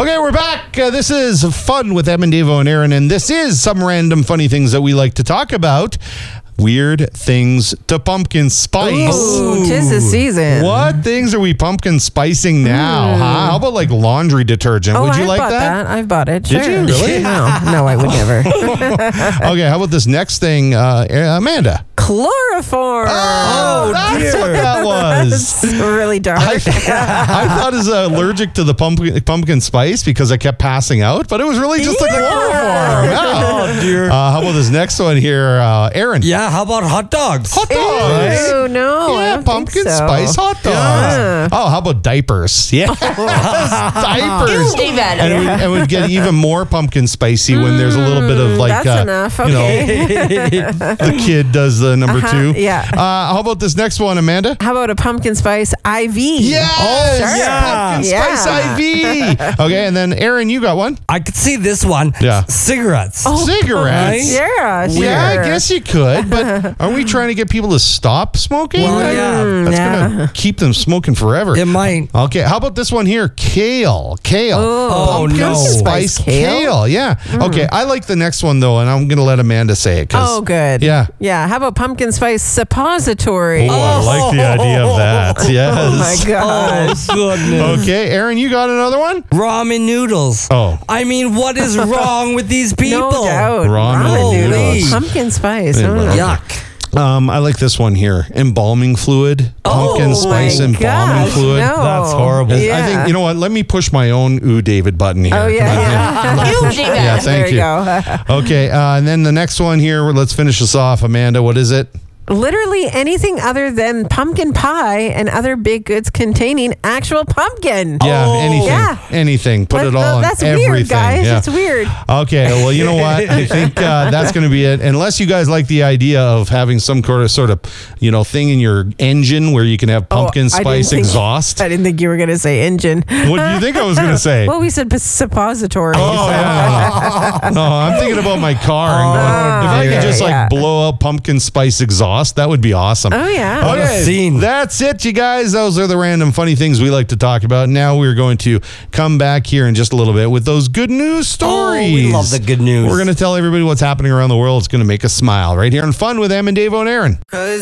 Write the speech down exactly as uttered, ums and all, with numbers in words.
Okay, we're back. Uh, this is Fun with Em and Devo and Aaron, and this is some random funny things that we like to talk about. Weird things to pumpkin spice. Ooh, 'tis the season. What things are we pumpkin spicing now, Mm. huh? How about like laundry detergent? Oh, Would you I've like bought that? that? I've bought it. Did Sure. you? Really? No, no, I would never. Okay, how about this next thing, uh, Amanda? Chloroform. Oh, that's what that was. It's really dark. I, I thought I was allergic to the pumpkin pumpkin spice because I kept passing out, but it was really just the Yeah. chloroform. Yeah. Oh, dear. Uh, how about this next one here, uh, Aaron? Yeah, how about hot dogs? Hot dogs. Ew, no, I Yeah, don't pumpkin think so. spice hot dogs. Yeah. Oh, how about diapers? Yeah, diapers. Stay bad. And we, and we'd get even more pumpkin spicy when there's a little bit of like, That's uh, enough. you know, Okay. the kid does the number Uh-huh, two. yeah. Uh, how about this next one, Amanda? How about a pumpkin spice I V? Yes, Oh, yes, yeah. pumpkin Yeah. spice I V. Okay, and then Aaron, you got one. I could see this one. Yeah. Cigarettes. Cigarettes. Yeah, sure. Yeah, I guess you could, but are we trying to get people to stop smoking? Well, yeah. That's Yeah. gonna keep them smoking forever. It might. Okay, how about this one here? Kale. Kale. Oh, Pumpkin no. spice Kale? kale. Yeah. Okay, I like the next one though, and I'm going to let Amanda say it. 'cause- Oh, good. Yeah. Yeah. How about pumpkin spice suppository? Oh, I like the idea of that. Yes. Oh my gosh. Oh, goodness. Okay, Aaron, you got another one? Ramen noodles. Oh. I mean, what is wrong with these people? No doubt. Ramen Ramen noodles. Pumpkin spice. Yeah, I don't know. well. Yuck. Um, I like this one here. Embalming fluid. Pumpkin Oh spice my embalming gosh, fluid. no. That's horrible. Yeah. I think, you know what? Let me push my own Ooh David button here. Oh, yeah. yeah. You do that. Yeah, thank there you, you. go. Okay, uh, and then the next one here, let's finish this off. Amanda, what is it? Literally anything other than pumpkin pie and other baked goods containing actual pumpkin. Yeah, Oh. anything. Yeah. Anything. Put But, it all uh, on that's everything. weird, guys. Yeah. It's weird. Okay, well, you know what? I think uh, that's going to be it. Unless you guys like the idea of having some sort of, sort of, you know, thing in your engine where you can have pumpkin Oh, I didn't spice think- exhaust. I didn't think you were going to say engine. What do you think I was going to say? Well, we said p- suppository. Oh, yeah. No, no, I'm thinking about my car and going, if I dear. could just like Yeah. blow up pumpkin spice exhaust, that would be awesome. Oh, yeah. What a scene. That's it, you guys. Those are the random funny things we like to talk about. Now we're going to come back here in just a little bit with those good news stories. Oh, we love the good news. We're going to tell everybody what's happening around the world. It's going to make us smile right here on Fun with Em and Davo and Aaron.